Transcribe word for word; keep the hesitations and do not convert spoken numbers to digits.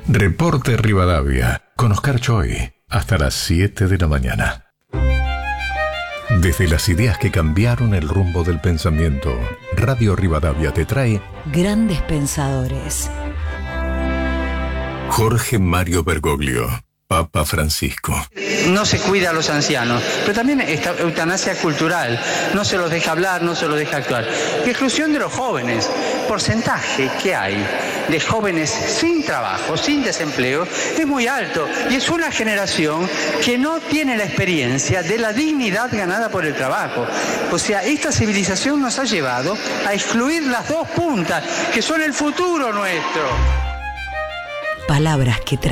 Reporte Rivadavia, con Oscar Choi, hasta las siete de la mañana. Desde las ideas que cambiaron el rumbo del pensamiento, Radio Rivadavia te trae Grandes Pensadores. Jorge Mario Bergoglio, Papa Francisco. No se cuida a los ancianos, pero también esta eutanasia cultural, no se los deja hablar, no se los deja actuar. Y exclusión de los jóvenes, porcentaje que hay de jóvenes sin trabajo, sin desempleo, es muy alto y es una generación que no tiene la experiencia de la dignidad ganada por el trabajo. O sea, esta civilización nos ha llevado a excluir las dos puntas, que son el futuro nuestro. Palabras que